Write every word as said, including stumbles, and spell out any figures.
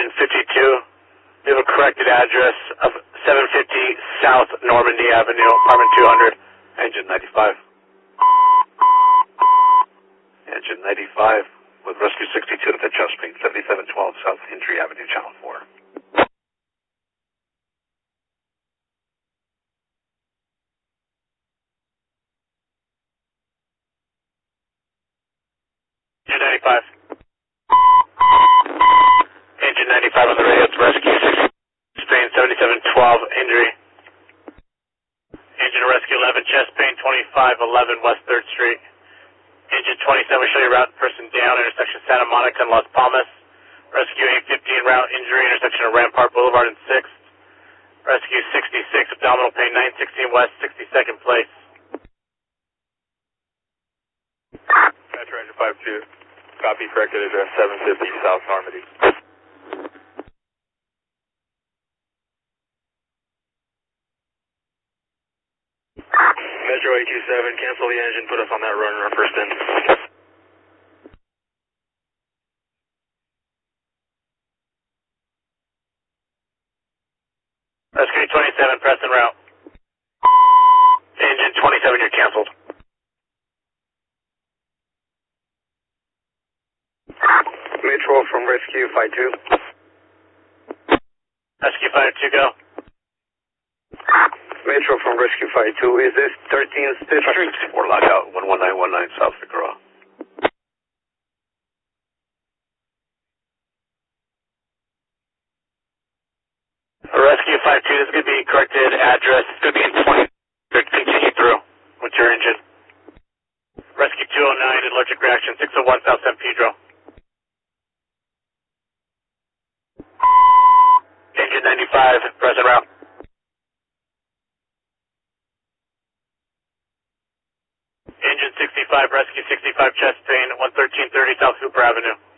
Engine fifty-two. We have a corrected address of seven fifty South Normandy Avenue, apartment two hundred. Engine ninety-five. Engine ninety-five with Rescue sixty-two at the chest plane, seventy-seven twelve South Hendry Avenue, Channel four. Engine ninety-five. Engine ninety-five on the radio, it's Rescue sixty-two, Spain seventy-seven twelve, injury. Engine Rescue eleven, chest pain twenty-five eleven West third Street. Engine twenty-seven, show you route person down, intersection Santa Monica and Las Palmas. Rescue eight fifteen, route injury, intersection of Rampart Boulevard and sixth. Rescue sixty-six, abdominal pain nine sixteen West sixty-second place. Metro Engine five two, copy, corrected address seven fifty South Normandy. Metro eight two seven, cancel the engine, put us on that run, run first in. Rescue twenty-seven, press en route. Engine twenty-seven, you're canceled. Metro from Rescue five two. Rescue five two, go. Metro from Rescue five two, is this thirteenth District? Or lockout, one one nine one nine South Figueroa. Rescue five two, this is going to be corrected address. It's going to be in twenty. Continue through with your engine. Rescue two oh nine, allergic reaction, six oh one South San Pedro. Engine ninety-five, present route. Engine sixty-five, Rescue sixty-five, chest pain, one thirteen thirty South Hooper Avenue.